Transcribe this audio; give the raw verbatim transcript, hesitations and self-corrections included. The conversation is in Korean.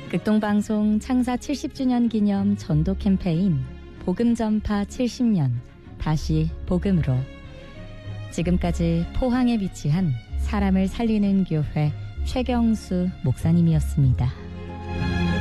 극동방송 창사 칠십 주년 기념 전도 캠페인 복음 전파 칠십 년 다시 복음으로 지금까지 포항에 위치한 사람을 살리는 교회 최경수 목사님이었습니다.